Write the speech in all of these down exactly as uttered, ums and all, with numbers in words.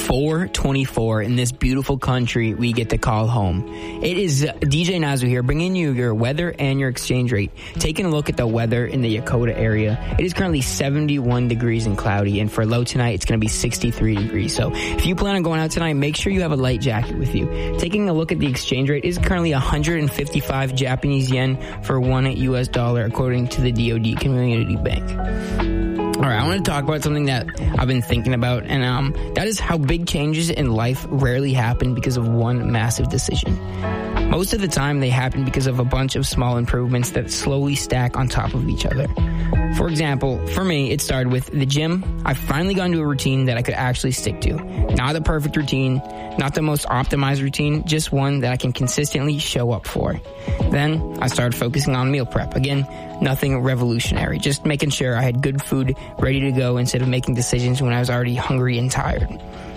four twenty-four in this beautiful country we get to call home. It is D J Nazu here, bringing you your weather and your exchange rate. Taking a look at the weather in the Yokota area, it is currently seventy-one degrees and cloudy, and for low tonight, it's going to be sixty-three degrees. So if you plan on going out tonight, make sure you have a light jacket with you. Taking a look at the exchange rate, it is currently one hundred fifty-five Japanese yen for one U S dollar, according to the D O D Community Bank. All right, I want to talk about something that I've been thinking about, and um, that is how big changes in life rarely happen because of one massive decision. Most of the time, they happen because of a bunch of small improvements that slowly stack on top of each other. For example, for me, it started with the gym. I finally got into a routine that I could actually stick to. Not the perfect routine, not the most optimized routine, just one that I can consistently show up for. Then I started focusing on meal prep. Again, nothing revolutionary, just making sure I had good food ready to go instead of making decisions when I was already hungry and tired.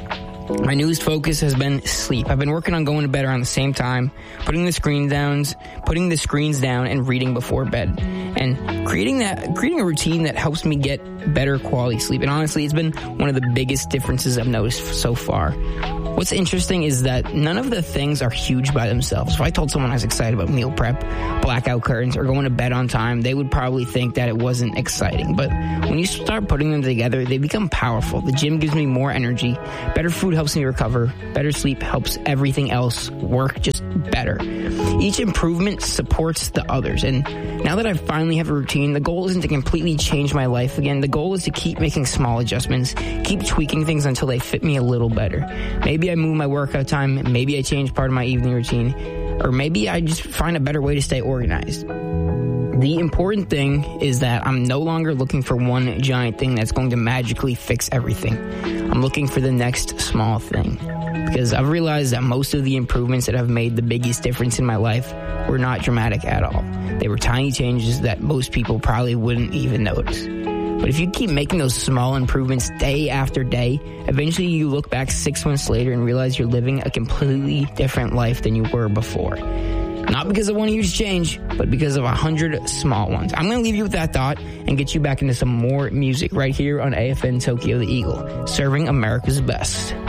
My newest focus has been sleep. I've been working on going to bed around the same time, putting the screen downs, putting the screens down, and reading before bed, and creating that, creating a routine that helps me get better quality sleep. And honestly, it's been one of the biggest differences I've noticed so far. What's interesting is that none of the things are huge by themselves. If I told someone I was excited about meal prep, blackout curtains, or going to bed on time, they would probably think that it wasn't exciting. But when you start putting them together, they become powerful. The gym gives me more energy. Better food helps me recover. Better sleep helps everything else work just better. Each improvement supports the others. And now that I finally have a routine, the goal isn't to completely change my life again. The goal is to keep making small adjustments, keep tweaking things until they fit me a little better. Maybe I move my workout time, maybe I change part of my evening routine, or maybe I just find a better way to stay organized. The important thing is that I'm no longer looking for one giant thing that's going to magically fix everything. I'm looking for the next small thing, because I've realized that most of the improvements that have made the biggest difference in my life were not dramatic at all. They were tiny changes that most people probably wouldn't even notice. But if you keep making those small improvements day after day, eventually you look back six months later and realize you're living a completely different life than you were before. Not because of one huge change, but because of a hundred small ones. I'm going to leave you with that thought and get you back into some more music right here on A F N Tokyo the Eagle, serving America's best.